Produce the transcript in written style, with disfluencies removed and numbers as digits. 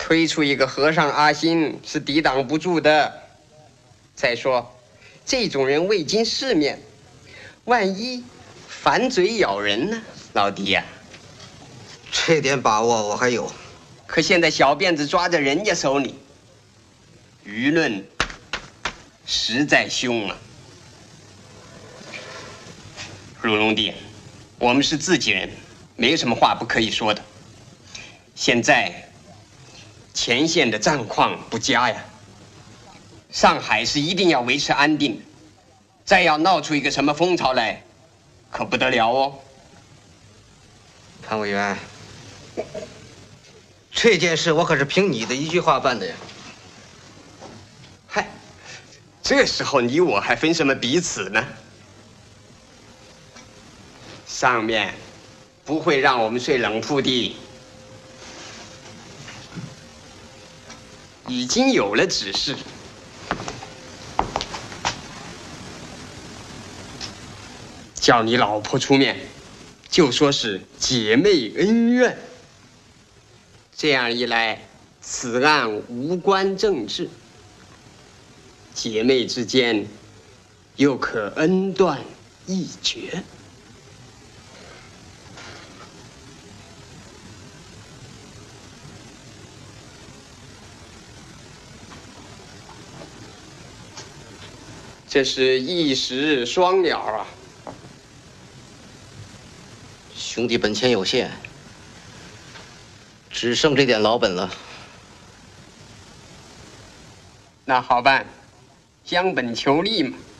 推出一个和尚阿新是抵挡不住的。再说，这种人未经世面，万一反嘴咬人呢？老弟呀， 这点把握我还有。 可现在小辫子抓在人家手里，舆论实在凶啊。陆龙弟，我们是自己人，没有什么话不可以说的。现在前线的战况不佳呀，上海是一定要维持安定的，再要闹出一个什么风潮来，可不得了哦。 潘委员，这件事我可是凭你的一句话办的呀。 嗨，这时候你我还分什么彼此呢？上面不会让我们睡冷铺的，已经有了指示，叫你老婆出面，就说是姐妹恩怨。这样一来，此案无关政治，姐妹之间又可恩断义绝。这是一石双鸟啊！ 兄弟本钱有限，只剩这点老本了。 那好办，将本求利嘛。